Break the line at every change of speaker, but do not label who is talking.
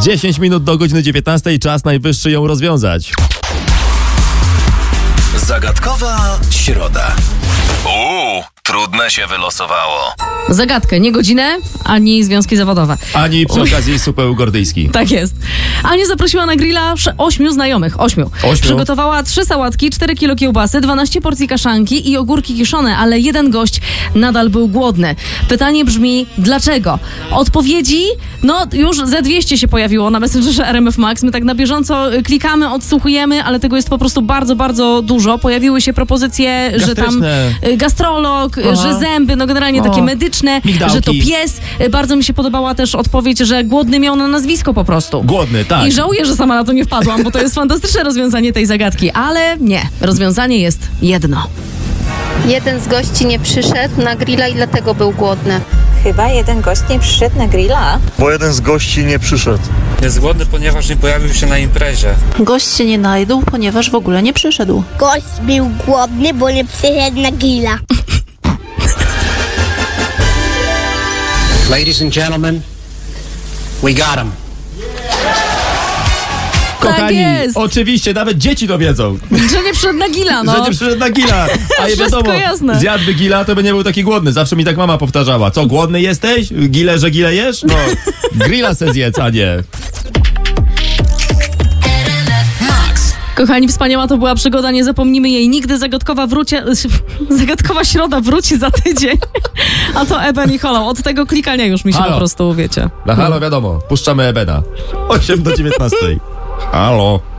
10 minut do godziny 19, czas najwyższy ją rozwiązać.
Zagadkowa środa. Trudne się wylosowało.
Zagadkę, nie godzinę, ani związki zawodowe.
Ani przy okazji supeł gordyjski.
Tak jest. Ania zaprosiła na grilla 8 znajomych. 8. Przygotowała 3 sałatki, 4 kilo kiełbasy, 12 porcji kaszanki i ogórki kiszone, ale jeden gość nadal był głodny. Pytanie brzmi, dlaczego? Odpowiedzi, już ze 200 się pojawiło na Messengerze RMF Max. My tak na bieżąco klikamy, odsłuchujemy, ale tego jest po prostu bardzo, bardzo dużo. Pojawiły się propozycje, że tam gastrolog, że zęby, generalnie takie medyczne,
migdałki.
Że to pies. Bardzo mi się podobała też odpowiedź, że głodny miał na nazwisko po prostu.
Głodny, tak.
I żałuję, że sama na to nie wpadłam, bo to jest fantastyczne rozwiązanie tej zagadki, ale nie. Rozwiązanie jest jedno.
Jeden z gości nie przyszedł na grilla i dlatego był głodny.
Chyba jeden gość nie przyszedł na grilla.
Bo jeden z gości nie przyszedł.
Jest głodny, ponieważ nie pojawił się na imprezie.
Gość się nie najdł, ponieważ w ogóle nie przyszedł.
Gość był głodny, bo nie przyszedł na grilla.
Ladies and gentlemen, we got him.
Kochani,
tak jest.
Oczywiście, nawet dzieci to wiedzą.
Że nie przyszedł na gilla,
Że nie przyszedł na gilla. A nie wiadomo,
jasne.
zjadłby gilla, to by nie był taki głodny. Zawsze mi tak mama powtarzała. Co, głodny jesteś? Że gile jesz? No, grilla se zjedz, a nie.
Kochani, wspaniała to była przygoda, nie zapomnimy jej nigdy. Zagadkowa środa wróci za tydzień. A to Eben i Holo. Od tego klikania już mi się po prostu, wiecie.
Na halo wiadomo, puszczamy Ebena. 8 do 19. Halo.